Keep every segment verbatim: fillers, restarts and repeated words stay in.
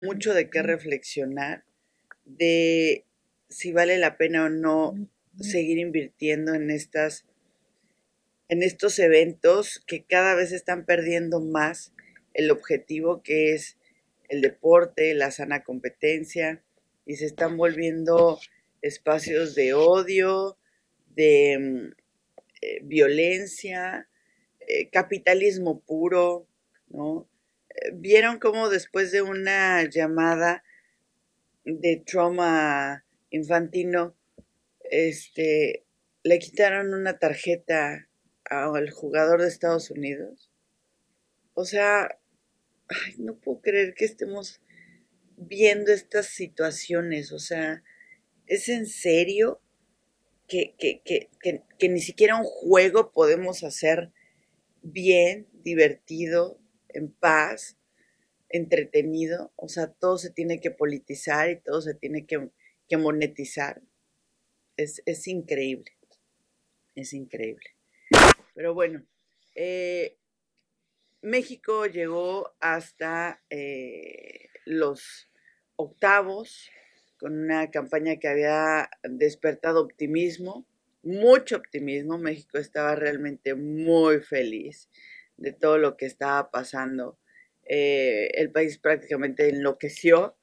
mucho de qué reflexionar, de si vale la pena o no seguir invirtiendo en estas, en estos eventos que cada vez están perdiendo más el objetivo que es el deporte, la sana competencia, y se están volviendo espacios de odio, de mm, eh, violencia, eh, capitalismo puro, ¿no? Eh, Vieron cómo después de una llamada de trauma infantino, este, le quitaron una tarjeta al jugador de Estados Unidos. O sea, ay, no puedo creer que estemos viendo estas situaciones. O sea, ¿es en serio que, que, que, que, que ni siquiera un juego podemos hacer bien, divertido, en paz, entretenido? O sea, todo se tiene que politizar y todo se tiene que, que monetizar. Es, es increíble, es increíble. Pero bueno, eh, México llegó hasta eh, los octavos con una campaña que había despertado optimismo, mucho optimismo. México estaba realmente muy feliz de todo lo que estaba pasando. Eh, el país prácticamente enloqueció.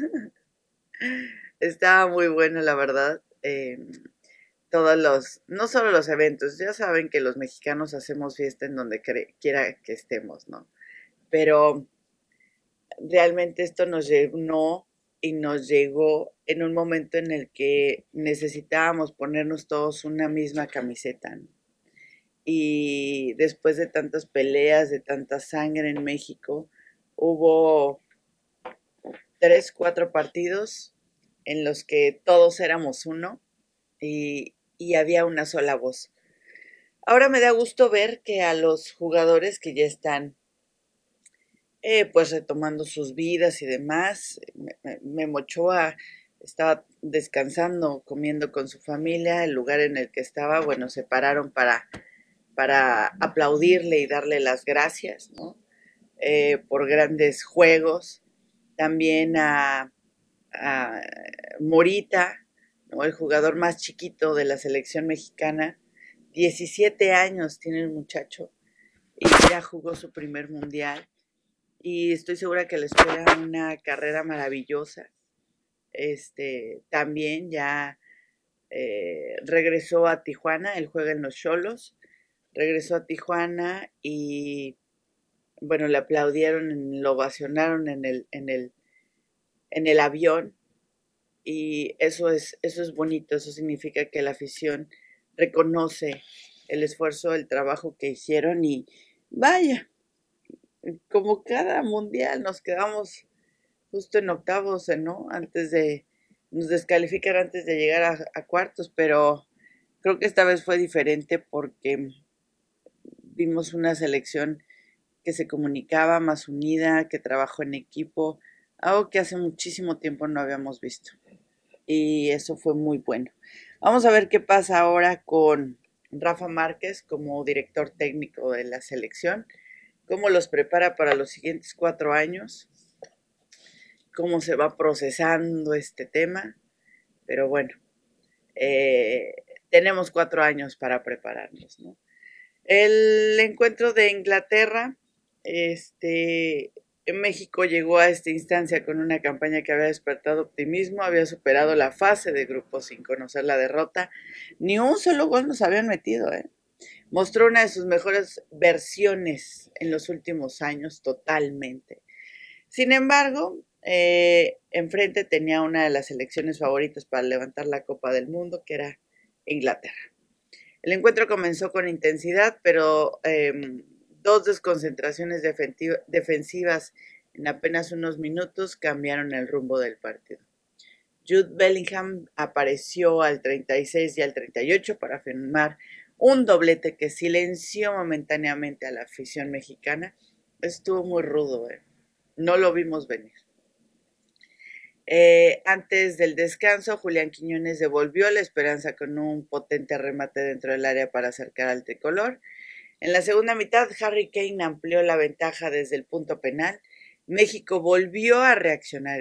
Estaba muy bueno, la verdad. Eh, todos los, no solo los eventos, ya saben que los mexicanos hacemos fiesta en donde quiera que estemos, ¿no? Pero realmente esto nos llenó y nos llegó en un momento en el que necesitábamos ponernos todos una misma camiseta, ¿no? Y después de tantas peleas, de tanta sangre en México, hubo tres, cuatro partidos en los que todos éramos uno y, y había una sola voz. Ahora me da gusto ver que a los jugadores que ya están eh, pues retomando sus vidas y demás, Memo Ochoa estaba descansando, comiendo con su familia, el lugar en el que estaba, bueno, se pararon para, para aplaudirle y darle las gracias, ¿no? Eh, por grandes juegos. También a, a Morita, ¿no? El jugador más chiquito de la selección mexicana, diecisiete años tiene el muchacho y ya jugó su primer mundial y estoy segura que le espera una carrera maravillosa. Este, también ya eh, regresó a Tijuana, él juega en los Cholos, regresó a Tijuana y bueno, le aplaudieron, lo ovacionaron en el, en el, en el avión y eso es, eso es bonito, eso significa que la afición reconoce el esfuerzo, el trabajo que hicieron y vaya, como cada mundial nos quedamos justo en octavos, ¿no? Antes de, nos descalifican antes de llegar a, a cuartos, pero creo que esta vez fue diferente porque vimos una selección que se comunicaba, más unida, que trabajó en equipo, algo que hace muchísimo tiempo no habíamos visto. Y eso fue muy bueno. Vamos a ver qué pasa ahora con Rafa Márquez como director técnico de la selección, cómo los prepara para los siguientes cuatro años, cómo se va procesando este tema, pero bueno, eh, tenemos cuatro años para prepararnos, ¿no? El encuentro de Inglaterra, este, en México llegó a esta instancia con una campaña que había despertado optimismo, había superado la fase de grupos sin conocer la derrota, ni un solo gol nos habían metido, ¿eh? Mostró una de sus mejores versiones en los últimos años totalmente. Sin embargo, eh, enfrente tenía una de las selecciones favoritas para levantar la Copa del Mundo, que era Inglaterra. El encuentro comenzó con intensidad, pero eh, dos desconcentraciones defensivas en apenas unos minutos cambiaron el rumbo del partido. Jude Bellingham apareció al treinta y seis y al treinta y ocho para firmar un doblete que silenció momentáneamente a la afición mexicana. Estuvo muy rudo, ¿eh? No lo vimos venir. Eh, antes del descanso, Julián Quiñones devolvió la esperanza con un potente remate dentro del área para acercar al tricolor. En la segunda mitad, Harry Kane amplió la ventaja desde el punto penal. México volvió a reaccionar